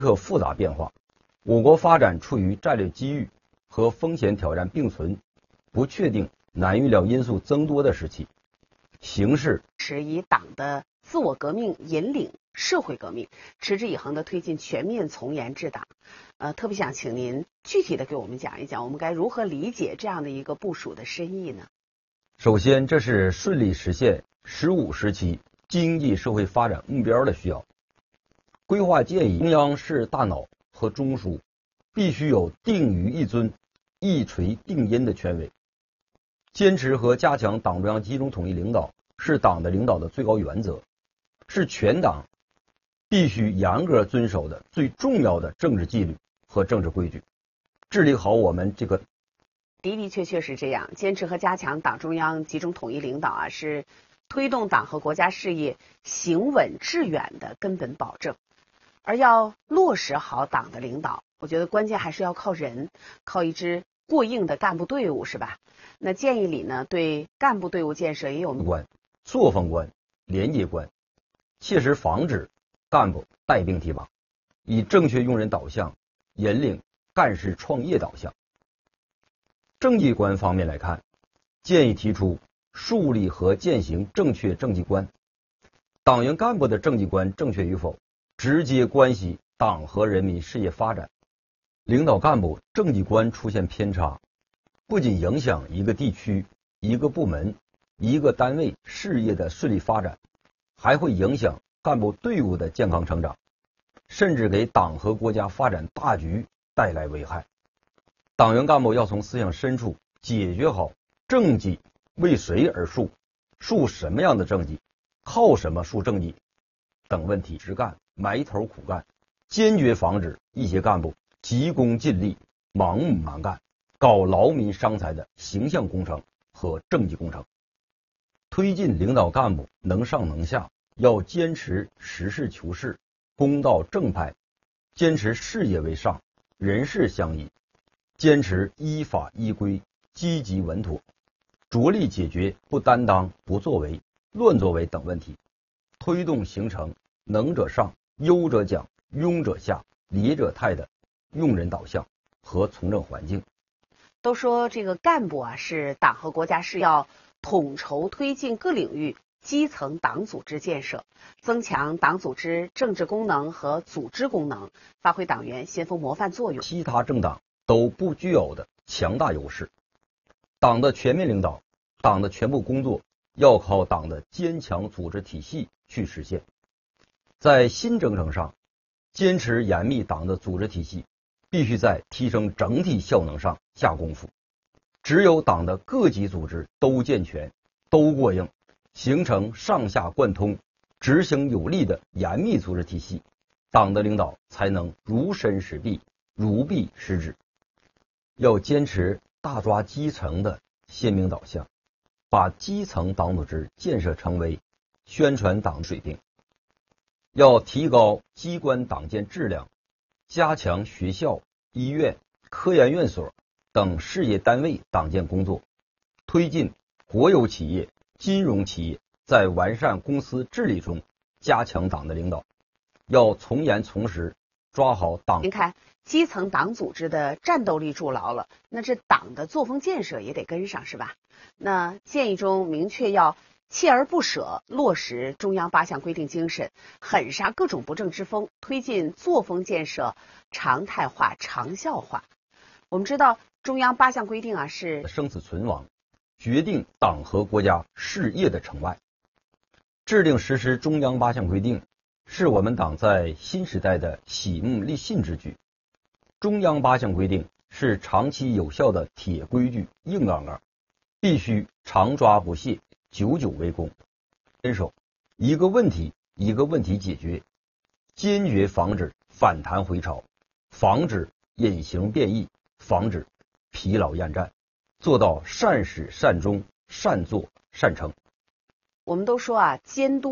刻复杂变化，我国发展处于战略机遇和风险挑战并存、不确定、难预料因素增多的时期。形势是以党的自我革命引领社会革命，持之以恒地推进全面从严治党。特别想请您具体的给我们讲一讲，我们该如何理解这样的一个部署的深意呢？ 首先，这是顺利实现15时期经济社会发展目标的需要。规划建议，中央是大脑和中枢必须有定于一尊、一锤定音的权威。坚持和加强党中央集中统一领导是党的领导的最高原则，是全党必须严格遵守的最重要的政治纪律和政治规矩。治理好我们这个的的确确是这样，坚持和加强党中央集中统一领导是推动党和国家事业行稳致远的根本保证。而要落实好党的领导，我觉得关键还是要靠人，靠一支过硬的干部队伍，是吧？那建议里呢，对干部队伍建设也有观、作风观、廉洁观，切实防止干部带兵提拔，以正确用人导向引领干事创业导向。政绩观方面来看，建议提出树立和践行正确政绩观。党员干部的政绩观正确与否，直接关系党和人民事业发展。领导干部政绩观出现偏差，不仅影响一个地区、一个部门、一个单位事业的顺利发展，还会影响干部队伍的健康成长，甚至给党和国家发展大局带来危害。党员干部要从思想深处解决好政绩为谁而树、树什么样的政绩、靠什么树政绩等问题，实干、埋头苦干，坚决防止一些干部急功近利、盲目蛮干，搞劳民伤财的形象工程和政绩工程。推进领导干部能上能下，要坚持实事求是、公道正派，坚持事业为上、人事相依，坚持依法依规、积极稳妥，着力解决不担当、不作为、乱作为等问题，推动形成能者上、优者奖、庸者下、理者泰的用人导向和从政环境。 都说这个干部是党和国家事要统筹推进各领域基层党组织建设，增强党组织政治功能和组织功能，发挥党员先锋模范作用。 其他政党都不具有的强大优势。党的全面领导，党的全部工作要靠党的坚强组织体系去实现。在新征程上，坚持严密党的组织体系，必须在提升整体效能上下功夫。只有党的各级组织都健全、都过硬，形成上下贯通、执行有力的严密组织体系，党的领导才能如身使臂、如臂使指。要坚持大抓基层的鲜明导向，把基层党组织建设成为宣传党水平。要提高机关党建质量，加强学校、医院、科研院所等事业单位党建工作，推进国有企业、金融企业在完善公司治理中加强党的领导。要从严从实抓好党。 您看，基层党组织的战斗力筑牢了，那这党的作风建设也得跟上，是吧？那建议中明确要锲而不舍落实中央8项规定精神，狠杀各种不正之风，推进作风建设常态化、长效化。我们知道中央8项规定是生死存亡，决定党和国家事业的成败。制定实施中央8项规定，是我们党在新时代的喜目立信之举。中央8项规定是长期有效的铁规矩、硬杠杠，必须常抓不懈，久久为功。坚守一个问题一个问题解决，坚决防止反弹回潮，防止隐形变异，防止疲劳厌战，做到善始善终、善作善成。 我们都说监督